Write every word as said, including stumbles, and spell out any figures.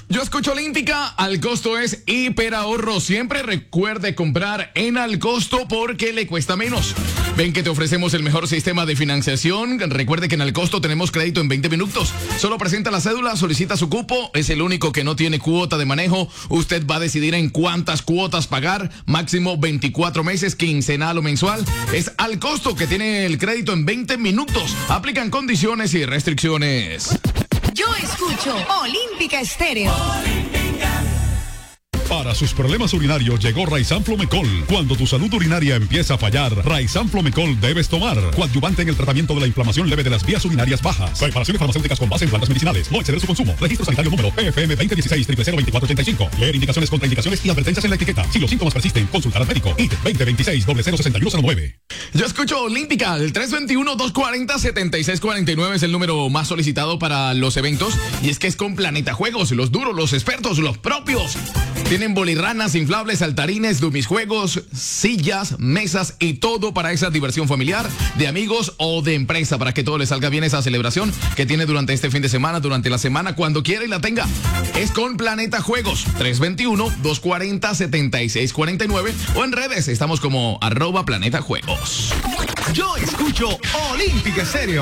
Yo escucho Olímpica, al costo es hiper ahorro. Siempre recuerde comprar en al costo porque le cuesta menos. Ven que te ofrecemos el mejor sistema de financiación. Recuerde que en al costo tenemos crédito en veinte minutos. Solo presenta la cédula, solicita su cupo. Es el único que no tiene cuota de manejo. Usted va a decidir en cuántas cuotas pagar. Máximo veinticuatro meses, quincenal o mensual. Es al costo que tiene el crédito en veinte minutos. Aplican condiciones y restricciones. Yo escucho Olímpica Estéreo. Para sus problemas urinarios llegó Raizan Flomecol. Cuando tu salud urinaria empieza a fallar, Raizan Flomecol debes tomar. Coadyuvante en el tratamiento de la inflamación leve de las vías urinarias bajas. Preparaciones farmacéuticas con base en plantas medicinales. No exceder su consumo. Registro sanitario número P F M veinte dieciséis cero cero veinticuatro ochenta y cinco. Leer indicaciones, contraindicaciones y advertencias en la etiqueta. Si los síntomas persisten, consultar al médico. I D veinte veintiséis cero cero sesenta y uno cero nueve. Yo escucho Olímpica. El tres dos uno, dos cuatro cero, siete seis cuatro nueve es el número más solicitado para los eventos. Y es que es con Planeta Juegos. Los duros, los expertos, los propios. Tienen bolirranas, inflables, saltarines, juegos, sillas, mesas y todo para esa diversión familiar, de amigos o de empresa, para que todo le salga bien esa celebración que tiene durante este fin de semana, durante la semana, cuando quiera y la tenga. Es con Planeta Juegos. tres dos uno, dos cuatro cero, siete seis cuatro nueve o en redes estamos como arroba Planeta Juegos. Yo escucho Olímpica Estéreo.